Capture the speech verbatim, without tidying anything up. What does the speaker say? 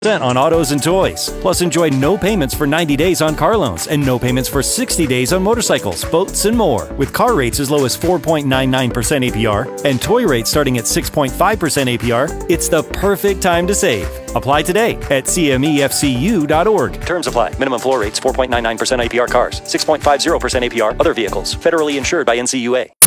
on autos and toys. Plus, enjoy no payments for ninety days on car loans and no payments for sixty days on motorcycles, boats, and more. With car rates as low as four point nine nine percent A P R and toy rates starting at six point five percent A P R, it's the perfect time to save. Apply today at C M E F C U dot org. Terms apply. Minimum floor rates four point nine nine percent A P R cars, six point five zero percent A P R other vehicles. Federally insured by N C U A.